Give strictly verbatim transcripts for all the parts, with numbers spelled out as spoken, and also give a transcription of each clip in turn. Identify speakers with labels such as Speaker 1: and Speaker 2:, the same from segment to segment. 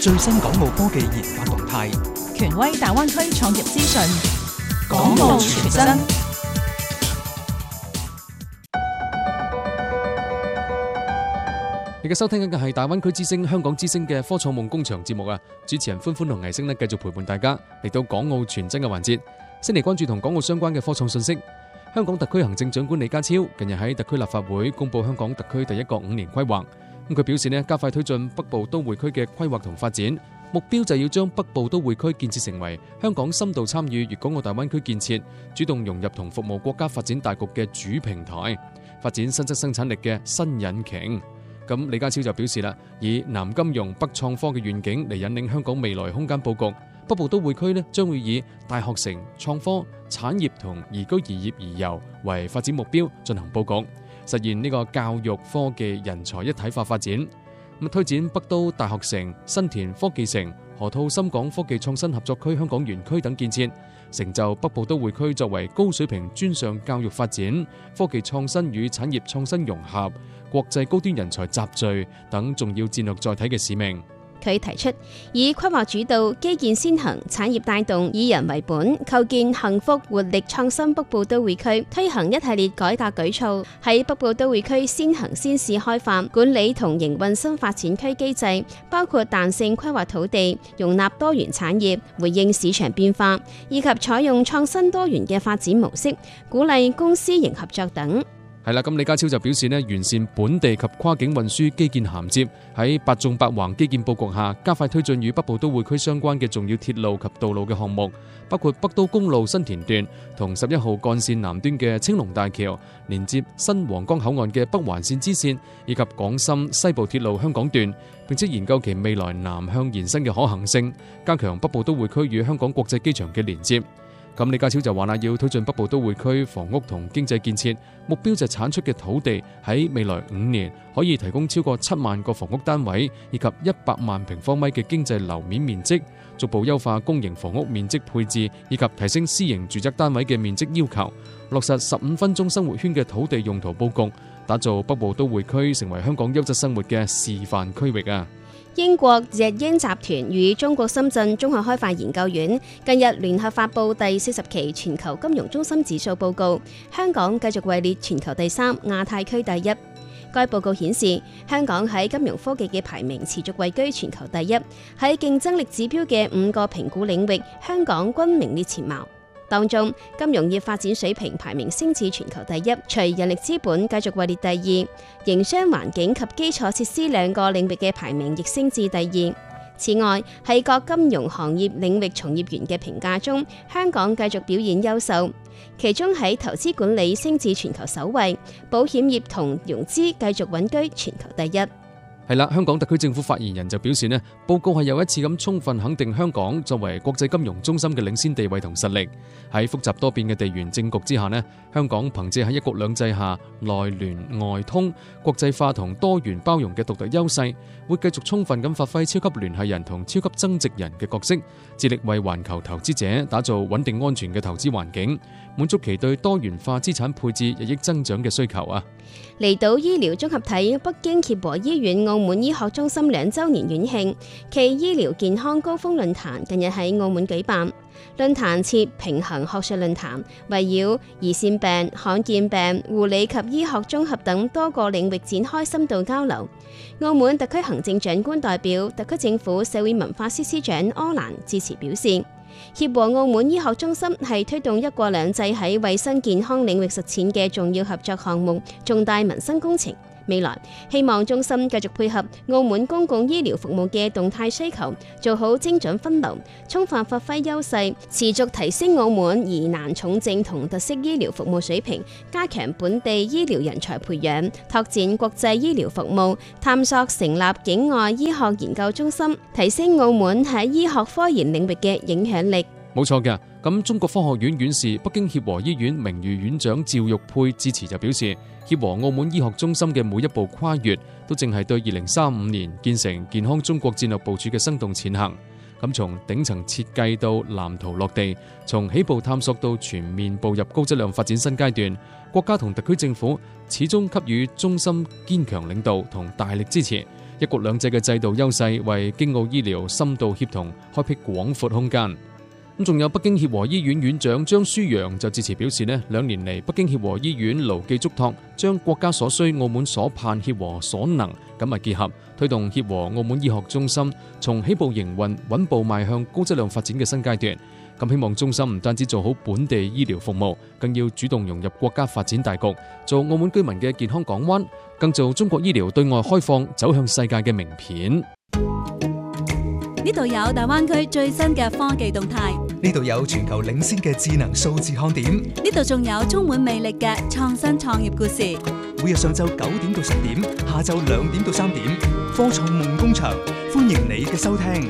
Speaker 1: 最新港澳科技研發動態，
Speaker 2: 權威大灣區創業資訊，
Speaker 1: 港澳傳真。
Speaker 3: 你嘅收聽緊嘅係大灣區之聲、香港之聲嘅科創夢工場節目啊！主持人歡歡同藝聲呢，繼續陪伴大家嚟到港澳傳真嘅環節，先嚟關注同港澳相關嘅科創信息。香港特區行政長官李家超近日喺特區立法會公布香港特區第一個五年規劃。咁佢表示呢，加快推進北部都會區嘅規劃同發展，目標就係要將北部都會區建設成為香港深度參與粵港澳大灣區建設、主動融入同服務國家發展大局嘅主平台，發展新質生產力嘅新引擎。咁李家超就表示啦，以南金融北創科嘅願景嚟引領香港未來空間佈局，北部都會區呢將會以大學城、創科、產業同宜居宜業宜遊為發展目標進行佈局，實現呢個教育科技人才一體化發展。咁推展北都大學城、新田科技城、河套深港科技創新合作區香港園區等建設，成就北部都會區作為高水平專上教育發展、科技創新與產業創新融合、國際高端人才集聚等重要戰略載體嘅使命。
Speaker 4: 佢提出以規劃主導、基建先行、產業帶動、以人為本，構建幸福活力創新北部都會區，推行一系列改革舉措，喺北部都會區先行先試開發、管理同營運新發展區機制，包括彈性規劃土地、容納多元產業、回應市場變化，以及採用創新多元嘅發展模式，鼓勵公私營合作等。
Speaker 3: 係啦，咁李家超就表示呢，完善本地及跨境運輸基建銜接，喺八縱八橫基建佈局下，加快推進與北部都會區相關嘅重要鐵路及道路嘅項目，包括北都公路新田段同十一號幹線南端嘅青龍大橋，連接新皇崗口岸嘅北環線支線，以及廣深西部鐵路香港段，並且研究其未來南向延伸嘅可行性，加強北部都會區與香港國際機場嘅連接。咁李家超就話啦，要推進北部都會區房屋同經濟建設，目標就係產出嘅土地喺未來五年可以提供超過七萬個房屋單位，以及一百萬平方米嘅經濟樓面面積，逐步優化公營房屋面積配置，以及提升私營住宅單位嘅面積要求，落實十五分鐘生活圈嘅土地用途佈局，打造北部都會區成為香港優質生活嘅示範區域啊！
Speaker 4: 英國日英集團與中國深圳綜合開發研究院近日聯合發布第四十期全球金融中心指數報告，香港繼續位列全球第三、亞太區第一。該報告顯示，香港喺金融科技嘅排名持續位居全球第一，喺競爭力指標嘅五個評估領域，香港均名列前茅。當中，金融業發展水平排名升至全球第一，隨人力資本繼續位列第二，營商環境及基礎設施兩個領域嘅排名亦升至第二。此外，喺各金融行業領域從業員嘅評價中，香港繼續表現優秀，其中喺投資管理升至全球首位，保險業同融資繼續穩居全球第一。
Speaker 3: 係啦，香港特區政府發言人就表示呢，報告係又一次咁充分肯定香港作為國際金融中心嘅領先地位同實力。喺複雜多變嘅地緣政局之下呢，香港憑借喺一國兩制下內聯外通、國際化同多元包容嘅獨特優勢，會繼續充分咁發揮超級聯繫人同超級增值人嘅角色，致力為環球投資者打造穩定安全嘅投資環境，滿足其對多元化資產配置日益增長嘅需求啊！
Speaker 4: 離島醫療綜合體北京協和醫院澳門醫學中心兩週年院慶暨醫療健康高峰論壇近日喺澳門舉辦。論壇設平衡學術論壇，圍繞胰腺病、罕見病、護理及醫學綜合等多個領域展開深度交流。澳門特區行政長官代表特區政府社會文化司司長柯蘭致辭表示，協和澳門醫學中心係推動一國兩制喺衛生健康領域實踐嘅重要合作項目、重大民生工程。未來希望中心繼續配合澳門公共醫療服務嘅動態需求，做好精準分流，充分發揮優勢，持續提升澳門疑難重症同特色醫療服務水平，加強本地醫療人才培養，拓展國際醫療服務，探索成立境外醫學研究中心，提升澳門喺醫學科研領域嘅影響力。
Speaker 3: 冇錯嘅，咁中國科學院院士、北京協和醫院名譽院長趙玉佩致辭就表示，協和澳門醫學中心嘅每一步跨越，都正係對二零三五年建成健康中國戰略部署嘅生動踐行。咁從頂層設計到藍圖落地，從起步探索到全面步入高質量發展新階段，國家同特區政府始終給予中心堅強領導同大力支持，一一國兩制嘅制度優勢為京澳醫療深度協同開闢廣闊空間。咁仲有北京協和醫院院長張舒陽就致辭表示呢，兩年嚟北京協和醫院牢記囑託，將國家所需、澳門所盼協和所能緊密結合，推動協和澳門醫學中心從起步營運穩步邁向高質量發展嘅新階段。咁希望中心唔單止做好本地醫療服務，更要主動融入國家發展大局，做澳門居民嘅健康港灣，更做中國醫療對外開放走向世界嘅名片。
Speaker 5: 呢度有大灣區最新嘅科技動態，
Speaker 1: 呢度有全球領先嘅智能數字看點，
Speaker 5: 呢度仲有充滿魅力嘅創新創業故事。
Speaker 1: 每日上晝九點到十點，下晝兩點到三點，科創夢工場，歡迎你嘅收聽。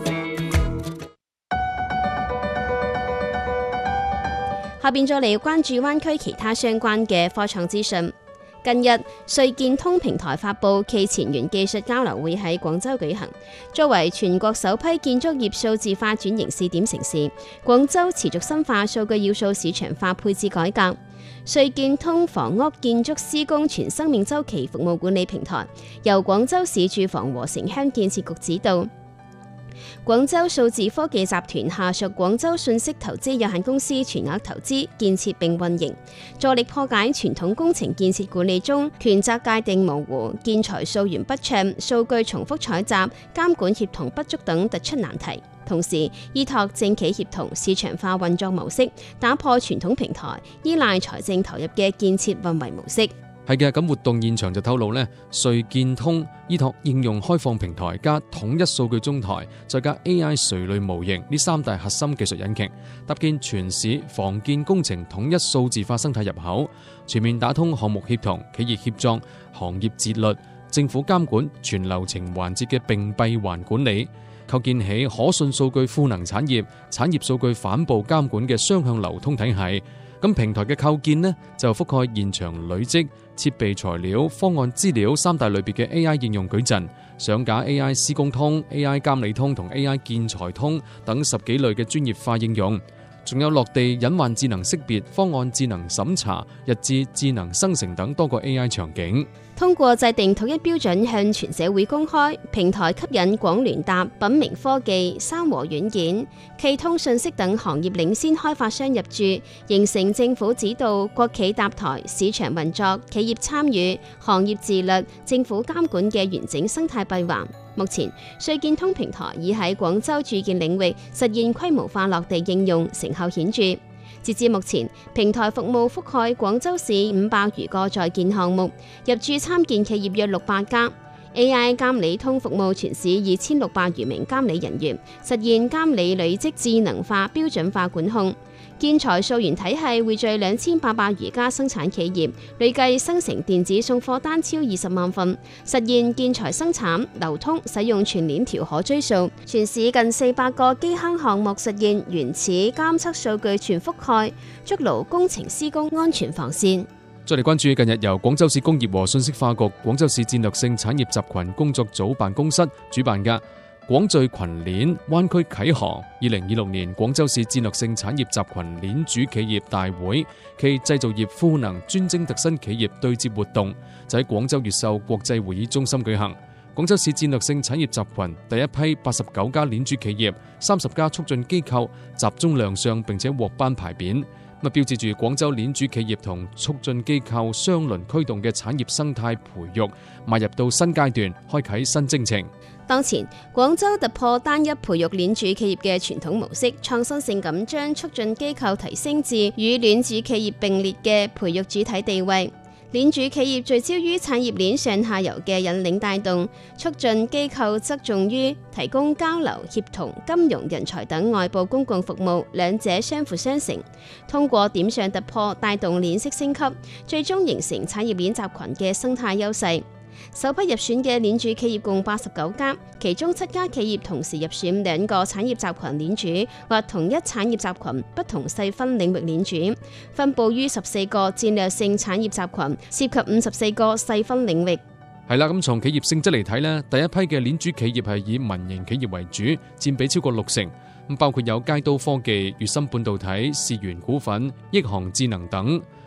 Speaker 4: 下邊再嚟關注灣區其他相關嘅科創資訊。近日，瑞建通平台發布暨前沿技術交流會喺廣州舉行。作為全國首批建築業數字化轉型試點城市，廣州持續深化數據要素市場化配置改革。瑞建通房屋建築施工全生命週期服務管理平台，由廣州市住房和城鄉建設局指導。廣州數字科技集團下屬廣州信息投資有限公司全額投資建設並運營，助力破解傳統工程建設管理中權責界定模糊、建材溯源不暢、數據重複採集、監管協同不足等突出難題。同時，依託政企協同市場化運作模式，打破傳統平台依賴財政投入嘅建設運維模式。
Speaker 3: 係嘅，咁活動現場就透露呢，瑞建通依託應用開放平台加統一數據中台，再加 A I 垂類模型呢三大核心技術引擎，搭建全市房建工程統一數字化生態入口，全面打通項目協同、企業協作、行業自律、政府監管全流程環節嘅並閉環管理，構建起可信數據賦能產業、產業數據反哺監管嘅雙向流通體系。咁平台嘅構建呢，就覆蓋現場累積、設備材料、方案資料三大類別嘅 A I 應用矩陣，上架 A I 施工通、A I 監理通同 A I 建材通等十幾類嘅專業化應用，仲有落地隱患智能識別、方案智能審查、日誌智能生成等多個 A I 場景。
Speaker 4: 通過制定統一標準向全社會公開，平台吸引廣聯達、品明科技、三和軟件、企通信息等行業領先開發商入駐，形成政府指導、國企搭台、市場運作、企業參與、行業自律、政府監管嘅完整生態閉環。目前，瑞建通平台已喺廣州住建領域實現規模化落地應用，成效顯著。截至目前，平台服務覆蓋廣州市五百餘個在建項目，入駐參建企業約六百家。A I 監理通服務全市二千六百餘名監理人員，實現監理累積智能化、標準化管控。建材溯源體系匯聚兩千八百餘家生產企業，累計生成電子送貨單超二十萬份，實現建材生產、流通、使用全鏈條可追溯。全市近四百個基坑項目實現原始監測數據全覆蓋，築牢工程施工安全防線。
Speaker 3: 再嚟關注近日由廣州市工業和信息化局、廣州市戰略性產業集群工作組辦公室主辦嘅廣聚群鏈灣區啟航二零二六年廣州市戰略性產業集群鏈主企業大會暨製造業賦能專精特新企業對接活動，就喺廣州越秀國際會議中心舉行。廣州市戰略性產業集群第一批八十九家鏈主企業、三十家促進機構集中亮相並且獲頒牌匾，咁標誌住廣州鏈主企業同促進機構雙輪驅動嘅產業生態培育邁入到新階段，開啟新征程。
Speaker 4: 當前，廣州突破單一培育鏈主企業嘅傳統模式，創新性咁將促進機構提升至與鏈主企業並列嘅培育主體地位。鏈主企業聚焦於產業鏈上下游嘅引領帶動，促進機構側重於提供交流、協同、金融、人才等外部公共服務，兩者相輔相成。通過點上突破，帶動鏈式升級，最終形成產業鏈集群嘅生態優勢。首批入選嘅鏈主企業共八十九家，其中七家企業同時入選兩個產業集群鏈主或同一產業集群不同細分領域鏈主，分佈於十四個戰略性產業集群，涉及五十四個細分領域。
Speaker 3: 係啦，咁從企業性質嚟睇呢，第一批嘅鏈主企業係以民營企業為主，佔比超過六成，咁包括有佳都科技、粵芯半導體、視源股份、益航智能等。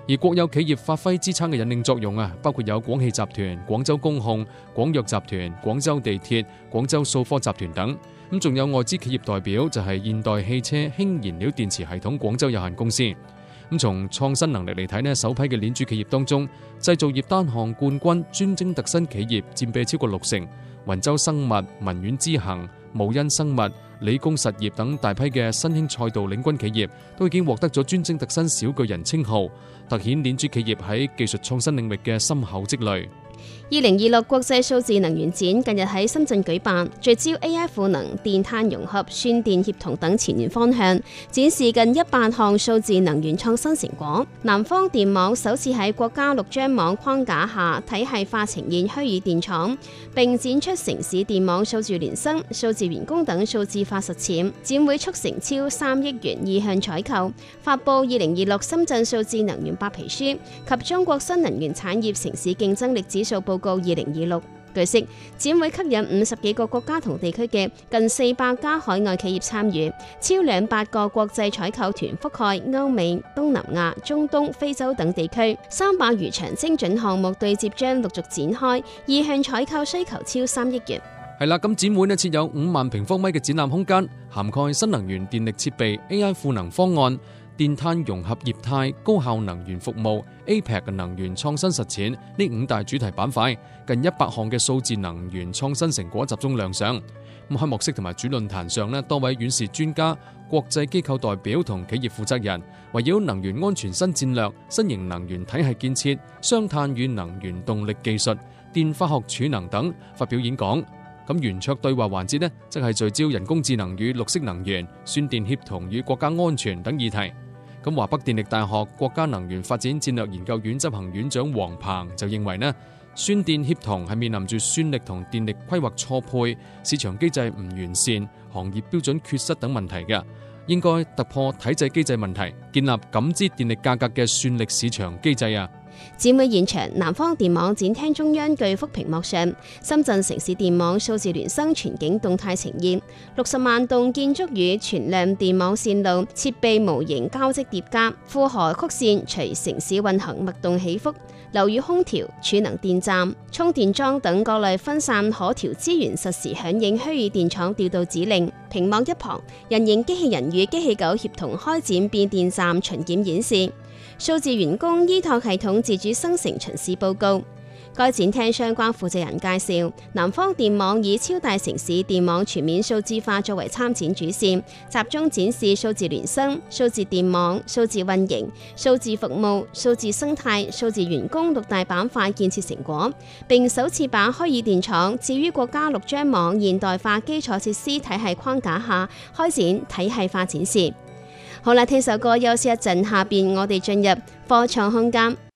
Speaker 3: 而國有企業發揮支撐嘅引領作用啊，包括有廣汽集團、廣州工控、廣藥集團、廣州地鐵、廣州數科集團等。咁仲有外資企業代表就係現代汽車氫燃料電池系統廣州有限公司。咁從創新能力嚟睇呢，首批嘅鏈主企業當中，製造業單項冠軍專精特新企業佔比超過六成，雲州生物、文苑之行、慕恩生物、理工實業等大批嘅新興賽道領軍企業都已經獲得咗專精特新小巨人稱號，凸顯鏈主企業喺技術創新領域嘅深厚積累。
Speaker 4: 二零二六國際數字能源展近日喺深圳舉辦，聚焦 A I 賦能、電碳融合、算電協同等前沿方向，展示近一百項數字能源創新成果。南方電網首次喺國家六張網框架下體系化呈現虛擬電廠，並展出城市電網數字孿生、數字員工等數字化實踐。展會促成超三億元意向採購，發布二零二六深圳數字能源白皮書及中國新能源產業城市競爭力指數報告二零二六。據悉，展會吸引五十幾個國家同地區嘅近四百家海外企業參與，超兩百個國際採購團覆蓋歐美、東南亞、中東、非洲等地區，三百餘場精準項目對接將陸續展開，意向採購需求超三億元。
Speaker 3: 係啦，咁展會呢設有五萬平方米嘅展覽空間，涵蓋新能源電力設備、A I 賦能方案、電碳融合業態、高效能源服務、A P E C 嘅能源創新實踐呢五大主題板塊，近一百項嘅數字能源創新成果集中亮相。咁開幕式同埋主論壇上呢，多位院士專家、國際機構代表同企業負責人，圍繞能源安全新戰略、新型能源體系建設、雙碳與能源動力技術、電化學儲能等發表演講。咁圓桌對話環節呢，則係聚焦人工智能與綠色能源、算電協同與國家安全等議題。咁華北電力大學國家能源發展戰略研究院執行院長黃鵬就認為呢，算電協同係面臨住算力同電力規劃錯配、市場機制唔完善、行業標準缺失等問題嘅，應該突破體制機制問題，建立感知電力價格嘅算力市場機制啊！
Speaker 4: 展會現場，南方電網展廳中央巨幅屏幕上，深圳城市電網數字孿生全景動態呈現，六十萬棟建築與全量電網線路設備模型交織疊加，負荷曲線隨城市運行脈動起伏，樓宇空調、儲能電站、充電樁等各類分散可調資源實時響應虛擬電廠調度指令。屏幕一旁，人形機器人與機器狗協同開展變電站巡檢演示。數字員工依託系統自主生成巡視報告。該展廳相關負責人介紹，南方電網以超大城市電網全面數字化作為參展主線，集中展示數字孿生、數字電網、數字運營、數字服務、數字生態、數字員工六大板塊建設成果，並首次把虛擬電廠置於國家六張網現代化基礎設施體系框架下，開展體系化展示。好啦，聽首歌休息一陣，下邊我哋進入科創空間。